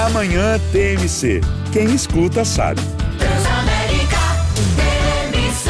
Amanhã TMC. Quem escuta sabe. Transamérica TMC.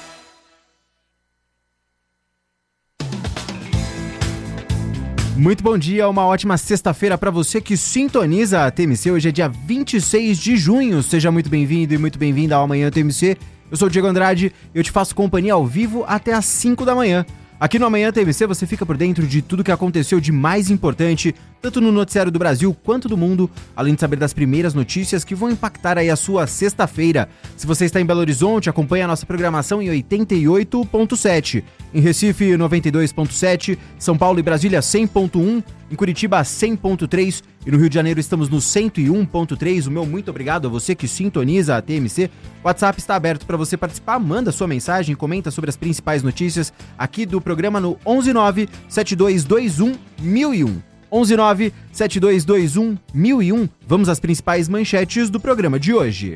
Muito bom dia, uma ótima sexta-feira para você que sintoniza a TMC. Hoje é dia 26 de junho. Seja muito bem-vindo e muito bem-vinda ao Amanhã TMC. Eu sou o Diego Andrade e eu te faço companhia ao vivo até às 5 da manhã. Aqui no Amanhã TMC você fica por dentro de tudo que aconteceu de mais importante, tanto no noticiário do Brasil quanto do mundo, além de saber das primeiras notícias que vão impactar aí a sua sexta-feira. Se você está em Belo Horizonte, acompanhe a nossa programação em 88.7, em Recife 92.7, São Paulo e Brasília 100.1, em Curitiba 100.3 e no Rio de Janeiro estamos no 101.3. O meu muito obrigado a você que sintoniza a TMC. O WhatsApp está aberto para você participar, manda sua mensagem, comenta sobre as principais notícias aqui do programa no 119-7221-1001. 119-7221-1001. Vamos às principais manchetes do programa de hoje.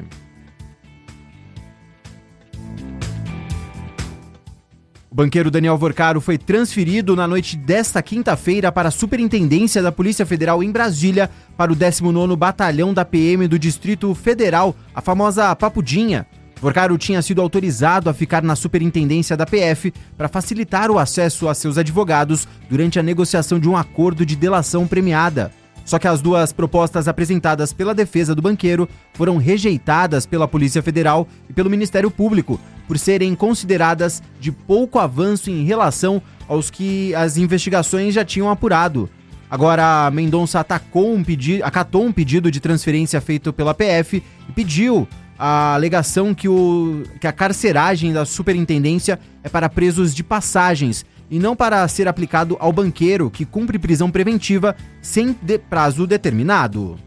O banqueiro Daniel Vorcaro foi transferido na noite desta quinta-feira para a Superintendência da Polícia Federal em Brasília para o 19º Batalhão da PM do Distrito Federal, a famosa Papudinha. Vorcaro tinha sido autorizado a ficar na Superintendência da PF para facilitar o acesso a seus advogados durante a negociação de um acordo de delação premiada. Só que as duas propostas apresentadas pela defesa do banqueiro foram rejeitadas pela Polícia Federal e pelo Ministério Público, por serem consideradas de pouco avanço em relação aos que as investigações já tinham apurado. Agora, Mendonça acatou um pedido de transferência feito pela PF e pediu a alegação que a carceragem da superintendência é para presos de passagens e não para ser aplicado ao banqueiro, que cumpre prisão preventiva sem prazo determinado.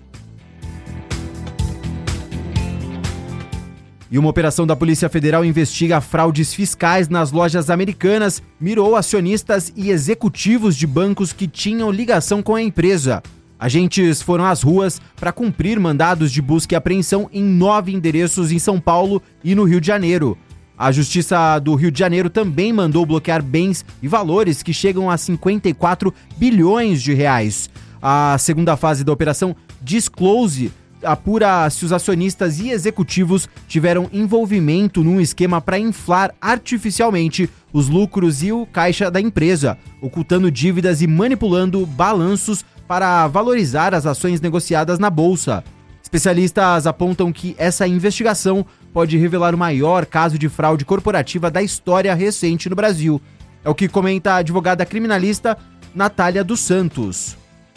E uma operação da Polícia Federal investiga fraudes fiscais nas lojas Americanas, mirou acionistas e executivos de bancos que tinham ligação com a empresa. Agentes foram às ruas para cumprir mandados de busca e apreensão em 9 endereços em São Paulo e no Rio de Janeiro. A Justiça do Rio de Janeiro também mandou bloquear bens e valores que chegam a 54 bilhões de reais. A segunda fase da operação Disclose apura se os acionistas e executivos tiveram envolvimento num esquema para inflar artificialmente os lucros e o caixa da empresa, ocultando dívidas e manipulando balanços para valorizar as ações negociadas na bolsa. Especialistas apontam que essa investigação pode revelar o maior caso de fraude corporativa da história recente no Brasil. É o que comenta a advogada criminalista Natália dos Santos.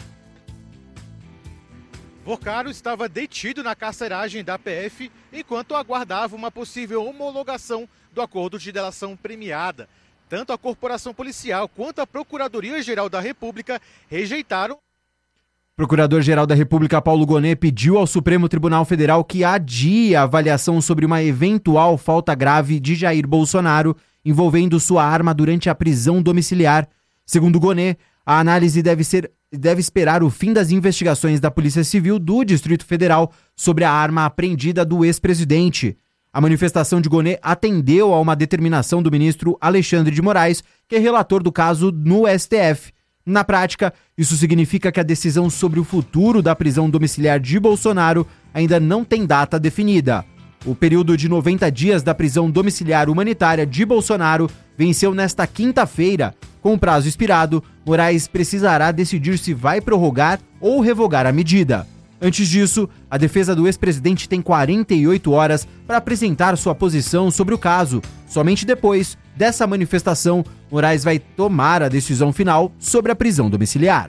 Vorcaro estava detido na carceragem da PF enquanto aguardava uma possível homologação do acordo de delação premiada. Tanto a Corporação Policial quanto a Procuradoria-Geral da República rejeitaram. Procurador-Geral da República Paulo Gonet pediu ao Supremo Tribunal Federal que adie a avaliação sobre uma eventual falta grave de Jair Bolsonaro envolvendo sua arma durante a prisão domiciliar. Segundo Gonet, a análise deve esperar o fim das investigações da Polícia Civil do Distrito Federal sobre a arma apreendida do ex-presidente. A manifestação de Gonet atendeu a uma determinação do ministro Alexandre de Moraes, que é relator do caso no STF. Na prática, isso significa que a decisão sobre o futuro da prisão domiciliar de Bolsonaro ainda não tem data definida. O período de 90 dias da prisão domiciliar humanitária de Bolsonaro venceu nesta quinta-feira. Com o prazo expirado, Moraes precisará decidir se vai prorrogar ou revogar a medida. Antes disso, a defesa do ex-presidente tem 48 horas para apresentar sua posição sobre o caso. Somente depois dessa manifestação, Moraes vai tomar a decisão final sobre a prisão domiciliar.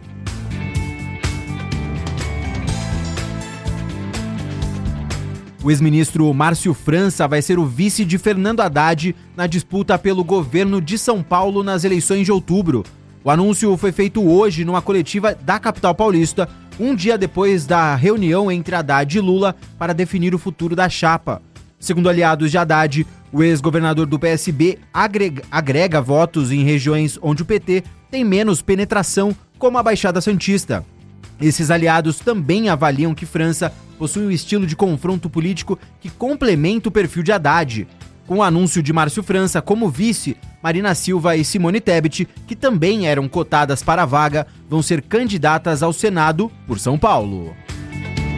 O ex-ministro Márcio França vai ser o vice de Fernando Haddad na disputa pelo governo de São Paulo nas eleições de outubro. O anúncio foi feito hoje numa coletiva da capital paulista, um dia depois da reunião entre Haddad e Lula para definir o futuro da chapa. Segundo aliados de Haddad, o ex-governador do PSB agrega votos em regiões onde o PT tem menos penetração, como a Baixada Santista. Esses aliados também avaliam que França possui um estilo de confronto político que complementa o perfil de Haddad. Com o anúncio de Márcio França como vice, Marina Silva e Simone Tebet, que também eram cotadas para a vaga, vão ser candidatas ao Senado por São Paulo.